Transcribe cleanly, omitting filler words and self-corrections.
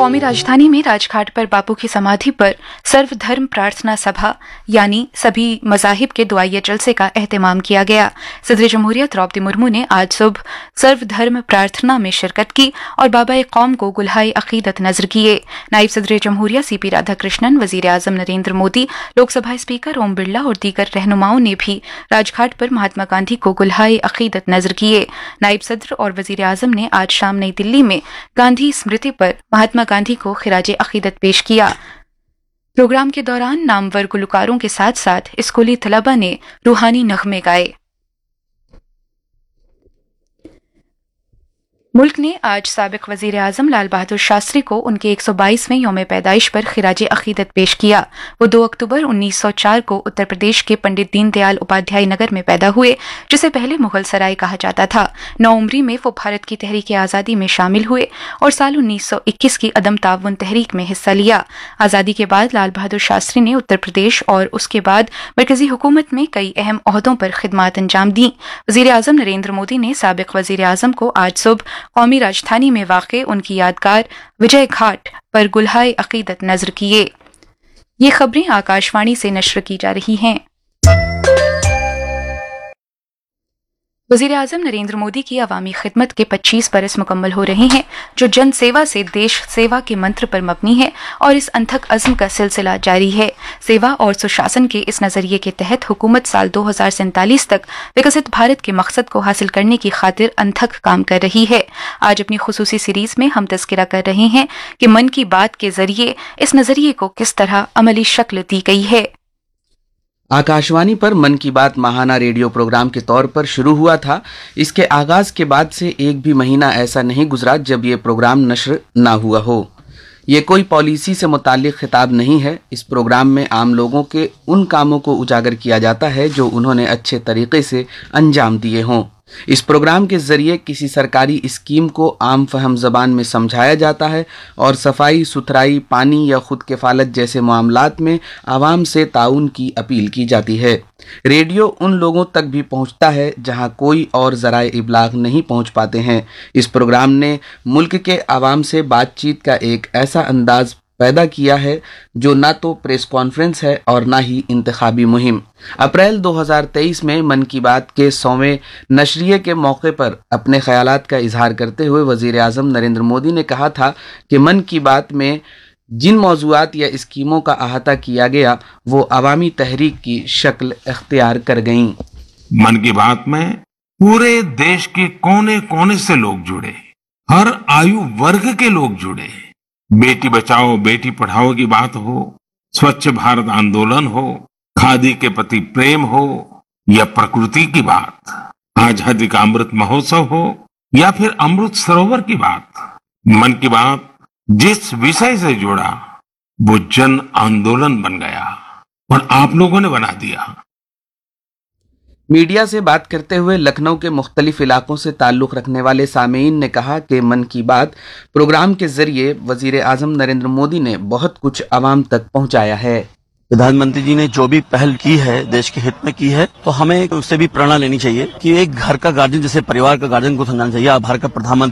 कौमी राजधानी में राजघाट पर बापू की समाधि पर सर्वधर्म प्रार्थना सभा यानी सभी मजाहिब के दुआइया जलसे का एहतमाम किया गया। सदर जमहूरियत द्रौपदी मुर्मू ने आज सुबह सर्वधर्म प्रार्थना में शिरकत की और बाबा कौम को गुल्हाए अकीदत नजर किए। नायब सदर जमहूरिया सीपी राधाकृष्णन, वजीर आजम नरेंद्र मोदी, लोकसभा स्पीकर ओम बिरला और दीगर रहनुमाओं ने भी राजघाट पर महात्मा गांधी को गुल्हाए अकीदत नजर किए। नायब सदर और वजीर आजम ने आज शाम नई दिल्ली में गांधी स्मृति पर महात्मा गांधी को खिराज अकीदत पेश किया। प्रोग्राम के दौरान नामवर गुलकारों के साथ साथ स्कूली तलबा ने रूहानी नगमे गाए। मुल्क ने आज साबिक वजीर आजम लाल बहादुर शास्त्री को उनके 122वें यौम पैदाइश पर खिराज अकीदत पेश किया। वो 2 अक्टूबर 1904 को उत्तर प्रदेश के पंडित दीनदयाल उपाध्याय नगर में पैदा हुए, जिसे पहले मुगल सराय कहा जाता था। 9 उम्री में वो भारत की तहरीक आज़ादी में शामिल हुए और साल 1921 की अदम ताउन तहरीक में हिस्सा लिया। आज़ादी के बाद लाल बहादुर शास्त्री ने उत्तर प्रदेश और उसके बाद मरकजी हुकूमत में कई अहम ओहदों पर खिदमात अंजाम दी। वजीर आजम नरेंद्र मोदी ने साबिक वजीर आजम को आज सुबह कौमी राजधानी में वाक़े उनकी यादगार विजय घाट पर गुल्हाए अकीदत नजर किए। ये खबरें आकाशवाणी से नश्र की जा रही हैं। वज़ीर आज़म नरेंद्र मोदी की अवामी खिदमत के 25 बरस मुकम्मल हो रहे हैं, जो जन सेवा से देश सेवा के मंत्र पर मबनी है और इस अनथक अज़्म का सिलसिला जारी है। सेवा और सुशासन के इस नज़रिए के तहत हुकूमत साल 2047 तक विकसित भारत के मकसद को हासिल करने की खातिर अनथक काम कर रही है। आज अपनी खुसूसी सीरीज में हम तज़किरा कर रहे हैं कि मन की बात के जरिए इस नज़रिए को किस तरह अमली शक्ल दी गई है। आकाशवाणी पर मन की बात माहाना रेडियो प्रोग्राम के तौर पर शुरू हुआ था। इसके आगाज के बाद से एक भी महीना ऐसा नहीं गुजरा जब ये प्रोग्राम नश्र ना हुआ हो। ये कोई पॉलिसी से मुताल्लिक खिताब नहीं है। इस प्रोग्राम में आम लोगों के उन कामों को उजागर किया जाता है जो उन्होंने अच्छे तरीके से अंजाम दिए हों। इस प्रोग्राम के जरिए किसी सरकारी स्कीम को आम फहम जबान में समझाया जाता है और सफाई सुथराई, पानी या खुद किफालत जैसे मामलात में आवाम से ताउन की अपील की जाती है। रेडियो उन लोगों तक भी पहुंचता है जहां कोई और ज़राए इब्लाग नहीं पहुंच पाते हैं। इस प्रोग्राम ने मुल्क के आवाम से बातचीत का एक ऐसा अंदाज पैदा किया है जो ना तो प्रेस कॉन्फ्रेंस है और ना ही इंतखाबी मुहिम। अप्रैल 2023 में मन की बात के 100वें नशरिये के मौके पर अपने ख्यालात का इजहार करते हुए वजीर आज़म नरेंद्र मोदी ने कहा था कि मन की बात में जिन मौज़ूआत या स्कीमों का अहाता किया गया वो अवामी तहरीक की शक्ल इख्तियार कर गईं। मन की बात में पूरे देश के कोने कोने से लोग जुड़े, हर आयु वर्ग के लोग जुड़े। बेटी बचाओ बेटी पढ़ाओ की बात हो, स्वच्छ भारत आंदोलन हो, खादी के प्रति प्रेम हो या प्रकृति की बात, आजादी का अमृत महोत्सव हो या फिर अमृत सरोवर की बात, मन की बात जिस विषय से जुड़ा वो जन आंदोलन बन गया और आप लोगों ने बना दिया। मीडिया से बात करते हुए लखनऊ के मुख्तलिफ इलाकों से ताल्लुक़ रखने वाले सामीन ने कहा कि मन की बात प्रोग्राम के जरिए वजीर आज़म नरेंद्र मोदी ने बहुत कुछ आवाम तक पहुंचाया है। प्रधानमंत्री जी ने जो भी पहल की है देश के हित में की है, तो हमें उससे भी प्रेरणा लेनी चाहिए कि एक घर का गार्जियन जैसे परिवार का गार्जियन को समझाना चाहिए। आप भारत का प्रधानमंत्री